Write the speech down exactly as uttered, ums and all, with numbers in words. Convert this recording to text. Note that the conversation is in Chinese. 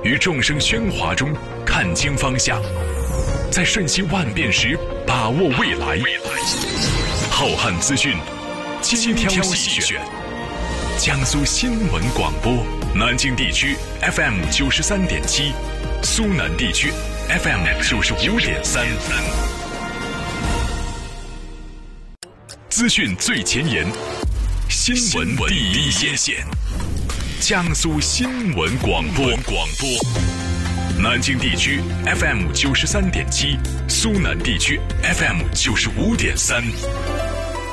于众生喧哗中看清方向，在瞬息万变时把握未来。浩瀚资讯，精挑细选。江苏新闻广播，南京地区 F M 九十三点七，苏南地区 F M 九十五点三。资讯最前沿，新闻第一先线。江苏新闻广播，广播。南京地区 F M 九十三点七，苏南地区 F M 九十五点三。